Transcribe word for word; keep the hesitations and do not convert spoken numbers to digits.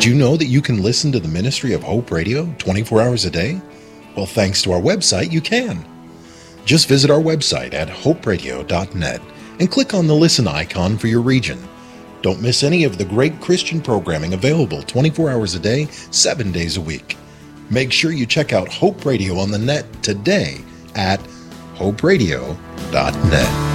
Did you know that you can listen to the Ministry of Hope Radio twenty-four hours a day? Well, thanks to our website, you can. Just visit our website at hope radio dot net and click on the listen icon for your region. Don't miss any of the great Christian programming available twenty-four hours a day, seven days a week. Make sure you check out Hope Radio on the net today at hope radio dot net.